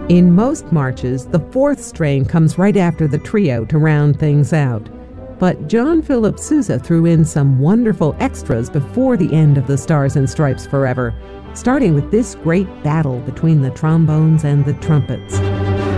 In most marches, the fourth strain comes right after the trio to round things out. But John Philip Sousa threw in some wonderful extras before the end of the Stars and Stripes Forever, starting with this great battle between the trombones and the trumpets.